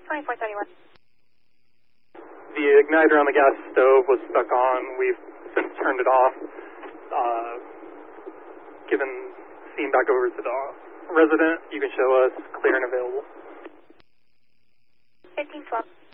2431. The igniter on the gas stove was stuck on. We've since turned it off. Given scene back over to the resident, you can show us clear and available. 1512.